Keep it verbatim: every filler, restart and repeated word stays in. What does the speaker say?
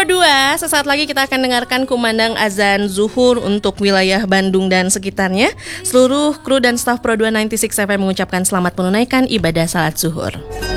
Pro dua, sesaat lagi kita akan dengarkan kumandang azan zuhur untuk wilayah Bandung dan sekitarnya. Seluruh kru dan staf Pro dua sembilan puluh enam F M mengucapkan selamat menunaikan ibadah salat zuhur.